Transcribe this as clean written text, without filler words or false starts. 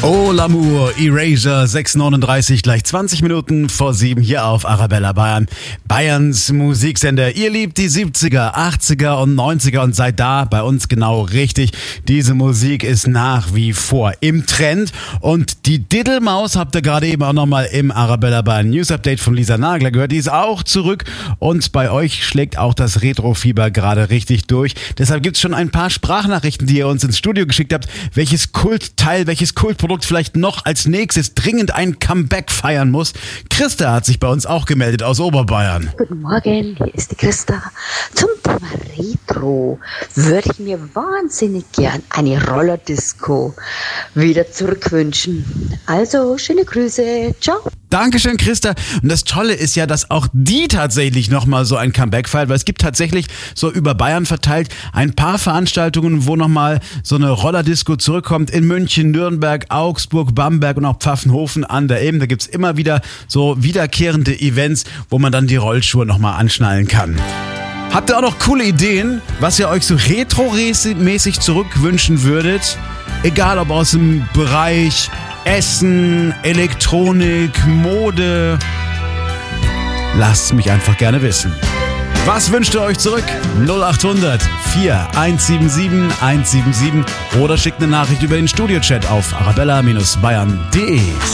Oh, L'amour, Erasure, 6:39, gleich 20 Minuten vor 7 hier auf Arabella Bayern. Bayerns Musiksender. Ihr liebt die 70er, 80er und 90er und seid da bei uns genau richtig. Diese Musik ist nach wie vor im Trend. Und die Diddelmaus habt ihr gerade eben auch nochmal im Arabella Bayern News Update von Lisa Nagler gehört. Die ist auch zurück und bei euch schlägt auch das Retro-Fieber gerade richtig durch. Deshalb gibt's schon ein paar Sprachnachrichten, die ihr uns ins Studio geschickt habt. Welches Kultteil, welches Kultprodukt vielleicht noch als nächstes dringend ein Comeback feiern muss. Christa hat sich bei uns auch gemeldet aus Oberbayern. Guten Morgen, hier ist die Christa. Zum Thema Retro würde ich mir wahnsinnig gern eine Rollerdisco wieder zurückwünschen. Also, schöne Grüße, ciao. Dankeschön, Christa. Und das Tolle ist ja, dass auch die tatsächlich nochmal so ein Comeback feiert, weil es gibt tatsächlich so über Bayern verteilt ein paar Veranstaltungen, wo nochmal so eine Rollerdisco zurückkommt in München, Nürnberg, Augsburg, Bamberg und auch Pfaffenhofen an der Ilm. Da gibt's immer wieder so wiederkehrende Events, wo man dann die Rollschuhe nochmal anschnallen kann. Habt ihr auch noch coole Ideen, was ihr euch so retro-mäßig zurückwünschen würdet? Egal ob aus dem Bereich Essen, Elektronik, Mode. Lasst mich einfach gerne wissen. Was wünscht ihr euch zurück? 0800 4177 177 oder schickt eine Nachricht über den Studiochat auf arabella-bayern.de.